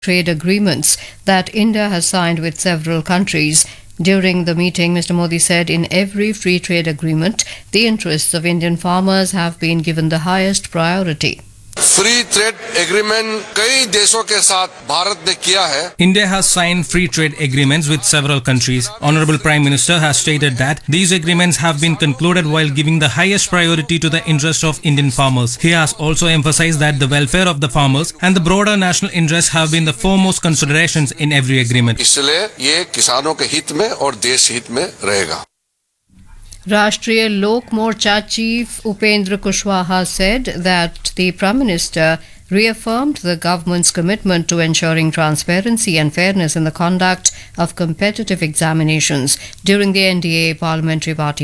trade agreements that India has signed with several countries. During the meeting, Mr. Modi said in every free trade agreement, the interests of Indian farmers have been given the highest priority. Free trade agreement कई देशों के साथ भारत ने किया है. India has signed free trade agreements with several countries. Honorable Prime Minister has stated that these agreements have been concluded while giving the highest priority to the interest of Indian farmers. He has also emphasized that the welfare of the farmers and the broader national interests have been the foremost considerations in every agreement. इसलिए ये किसानों के हित में और देश हित में रहेगा. Rashtriya Lok Morcha Chief Upendra Kushwaha said that the Prime Minister reaffirmed the government's commitment to ensuring transparency and fairness in the conduct of competitive examinations during the NDA Parliamentary Party